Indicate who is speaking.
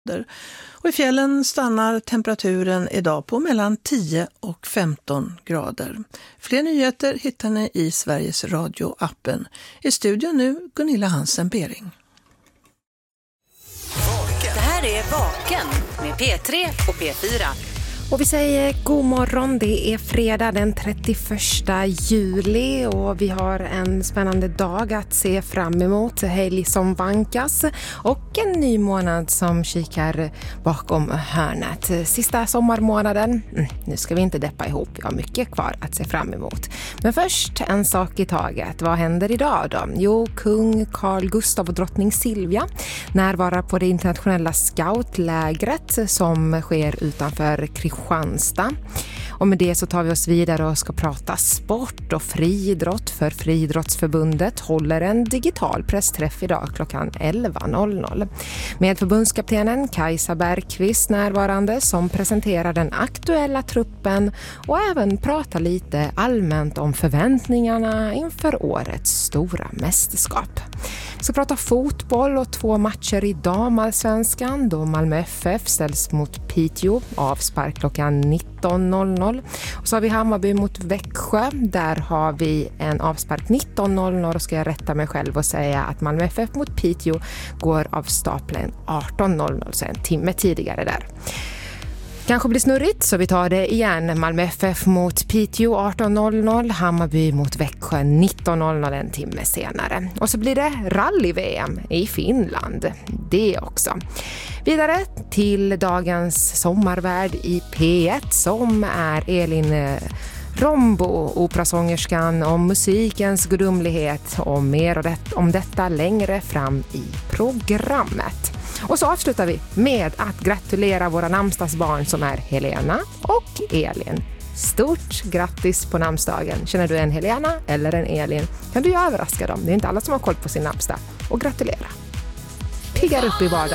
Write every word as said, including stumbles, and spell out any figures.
Speaker 1: Och i fjällen stannar temperaturen idag på mellan tio och femton grader. Fler nyheter hittar ni i Sveriges Radio-appen. I studion nu Gunilla Hansen-Bering.
Speaker 2: Det här är Vaken med P tre och P fyra.
Speaker 3: Och vi säger god morgon, det är fredag den trettioförsta juli och vi har en spännande dag att se fram emot. Helg som vankas och en ny månad som kikar bakom hörnet. Sista sommarmånaden, mm, nu ska vi inte deppa ihop, vi har mycket kvar att se fram emot. Men först en sak i taget, vad händer idag då? Jo, kung Carl Gustaf och drottning Silvia närvarar på det internationella scoutlägret som sker utanför Kristianstad. Kristianstad. Och med det så tar vi oss vidare och ska prata sport och friidrott, för Friidrottsförbundet håller en digital pressträff idag klockan elva med förbundskaptenen Kajsa Bergqvist närvarande som presenterar den aktuella truppen och även pratar lite allmänt om förväntningarna inför årets stora mästerskap. Vi ska prata fotboll och två matcher i damallsvenskan då Malmö F F ställs mot Piteå, avspark klockan nitton. Och så har vi Hammarby mot Växjö, där har vi en avspark nitton och ska jag rätta mig själv och säga att Malmö F F mot Piteå går av stapeln arton, så en timme tidigare där. Kanske blir snurrigt så vi tar det igen. Malmö F F mot Piteå arton, Hammarby mot Växjö nitton en timme senare. Och så blir det rally-V M i Finland, det också. Vidare till dagens sommarvärd i P ett som är Elin Rombo, operasångerskan om musikens gudomlighet och mer om detta längre fram i programmet. Och så avslutar vi med att gratulera våra namnsdagsbarn som är Helena och Elin. Stort grattis på namnsdagen. Känner du en Helena eller en Elin kan du ju överraska dem. Det är inte alla som har koll på sin namnsdag. Och gratulera. Piggar upp i vardagen.